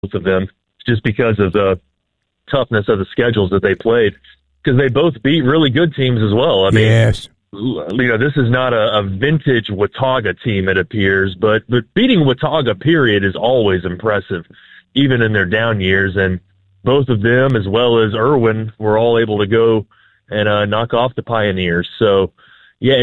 both of them just because of the toughness of the schedules that they played, because they both beat really good teams as well. I mean, yes. This is not a vintage Watauga team, it appears, but beating Watauga, period, is always impressive, even in their down years. And both of them, as well as Irwin, were all able to go and knock off the Pioneers. So, yeah,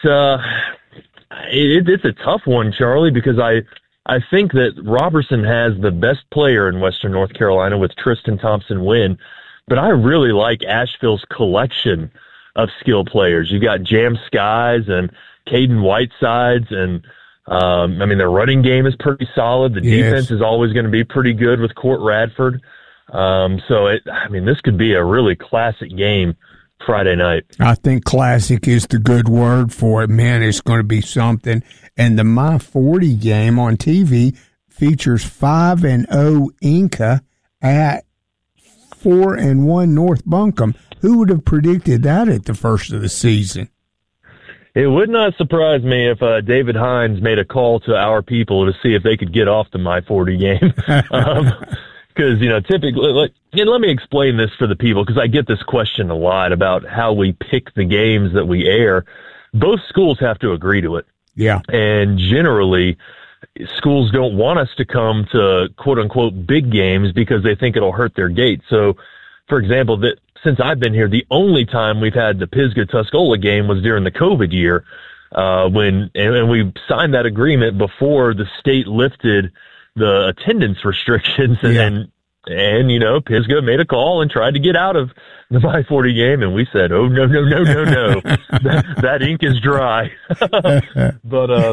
it's a tough one, Charlie, because I think that Robertson has the best player in Western North Carolina with Tristan Thompson-Wynn, but I really like Asheville's collection of skill players. You got Jam Skies and Caden Whitesides, and their running game is pretty solid. The defense is always going to be pretty good with Court Radford. This could be a really classic game Friday night. I think classic is the good word for it. Man, it's going to be something. And the My 40 game on TV features 5-0 Inca at 4-1 North Buncombe. Who would have predicted that at the first of the season? It would not surprise me if David Hines made a call to our people to see if they could get off the My 40 game. Because, typically, let me explain this for the people, because I get this question a lot about how we pick the games that we air. Both schools have to agree to it. Yeah. And generally, schools don't want us to come to quote-unquote big games because they think it'll hurt their gate. So, for example, since I've been here, the only time we've had the Pisgah-Tuscola game was during the COVID year, when we signed that agreement before the state lifted the attendance restrictions, and Pisgah made a call and tried to get out of the My 40 game, and we said, "Oh no, that ink is dry." But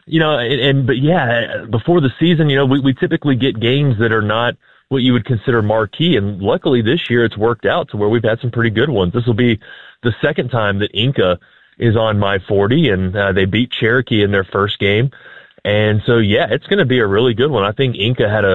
before the season, we typically get games that are not what you would consider marquee, and luckily this year it's worked out to where we've had some pretty good ones. This will be the second time that Inca is on My 40, and they beat Cherokee in their first game. And so, it's going to be a really good one. I think Inca had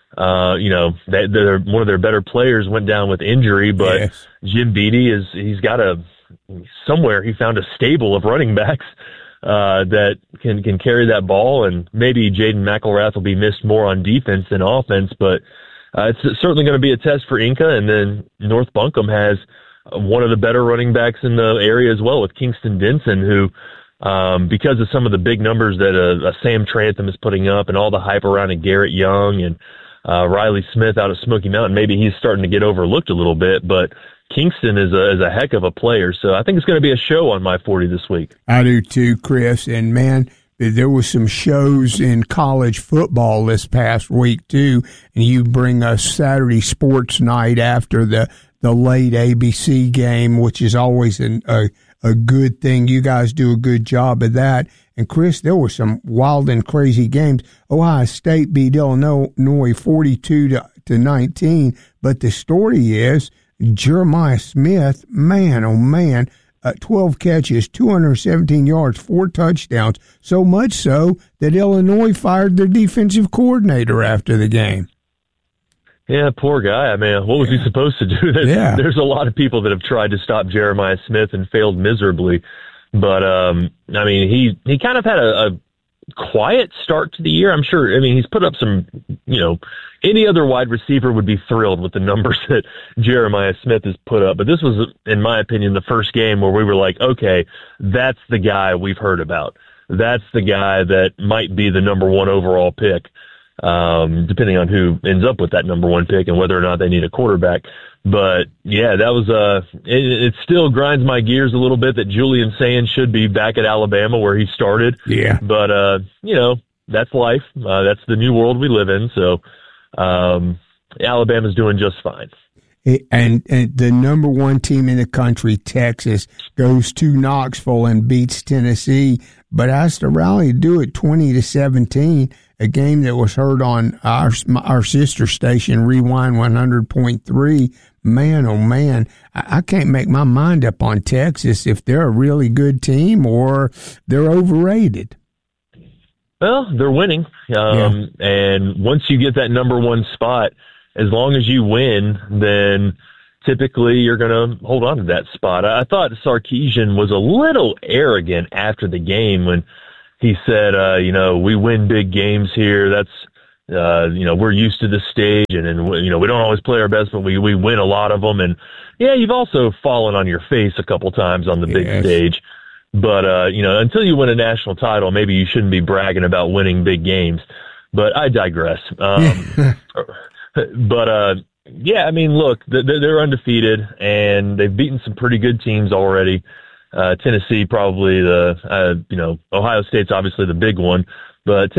one of their better players went down with injury, but Jim Beattie he found a stable of running backs that can carry that ball, and maybe Jaden McElrath will be missed more on defense than offense, but it's certainly going to be a test for Inca. And then North Buncombe has one of the better running backs in the area as well, with Kingston Denson, who because of some of the big numbers that Sam Trantham is putting up and all the hype around Garrett Young and Riley Smith out of Smoky Mountain, maybe he's starting to get overlooked a little bit, but Kingston is a heck of a player. So I think it's going to be a show on My 40 this week. I do too, Chris. And man, there was some shows in college football this past week too. And you bring us Saturday sports night after the late ABC game, which is always a good thing. You guys do a good job of that. And Chris, there were some wild and crazy games. Ohio State beat Illinois 42-19. But the story is Jeremiah Smith, man, oh man, 12 catches, 217 yards, 4 touchdowns. So much so that Illinois fired their defensive coordinator after the game. Yeah, poor guy. I mean, what was he supposed to do? There's a lot of people that have tried to stop Jeremiah Smith and failed miserably. But, he kind of had a quiet start to the year. I'm sure, he's put up some, any other wide receiver would be thrilled with the numbers that Jeremiah Smith has put up. But this was, in my opinion, the first game where we were like, okay, that's the guy we've heard about. That's the guy that might be the number one overall pick. Depending on who ends up with that number one pick and whether or not they need a quarterback. But that was it still grinds my gears a little bit that Julian Sands should be back at Alabama where he started. Yeah. But that's life. That's the new world we live in. So Alabama's doing just fine. And the number one team in the country, Texas, goes to Knoxville and beats Tennessee, but has to rally to do it 20-17. A game that was heard on our sister station, Rewind 100.3. Man, oh man, I can't make my mind up on Texas if they're a really good team or they're overrated. Well, they're winning, and once you get that number one spot, as long as you win, then typically you're going to hold on to that spot. I thought Sarkisian was a little arrogant after the game when he said, we win big games here. That's we're used to the stage, and we don't always play our best, but we win a lot of them. And yeah, you've also fallen on your face a couple times on the big stage. But, until you win a national title, maybe you shouldn't be bragging about winning big games. But I digress. Yeah, I mean, look, they're undefeated, and they've beaten some pretty good teams already. Tennessee, probably Ohio State's obviously the big one, but